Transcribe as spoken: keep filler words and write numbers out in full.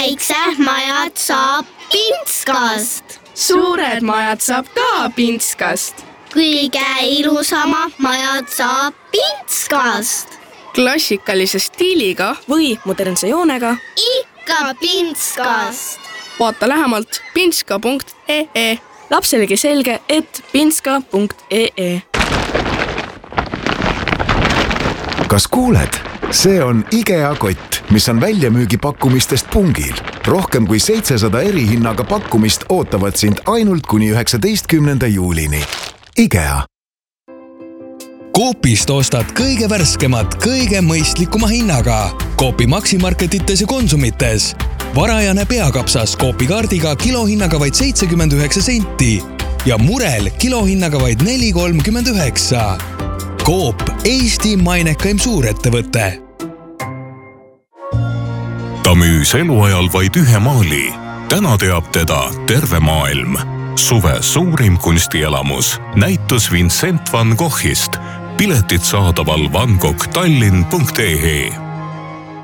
väiksed majad saab Pintskast. Suured majad saab ka Pintskast. Kõige ilusamad majad saab Pintskast. Klassikalise stiiliga või modernse joonega ikka Pintskast. Vaata lähemalt pintska punkt ee. Lapselegi selge, et pintska punkt ee. Kas kuuled? See on IKEA kott, mis on väljamüügipakkumistest pungil. Rohkem kui seitsesada erihinnaga pakkumist ootavad sind ainult kuni üheksateistkümnenda juulini. IKEA. Coopist ostad kõige värskemat, kõige mõistlikuma hinnaga. Coopi Maximarketites ja Konsumites. Varajane peakapsas Coopi kaardiga kilohinnaga vaid seitsekümmend üheksa senti ja murel kilohinnaga vaid neli kolmkümmend üheksa. Coop, Eesti mainekaim suurettevõte. Ta müüs eluajal vaid ühe maali. Täna teab teda terve maailm. Suve suurim kunstielamus. Näitus Vincent van Goghist. Piletid saadaval van gogh tallinn punkt ee.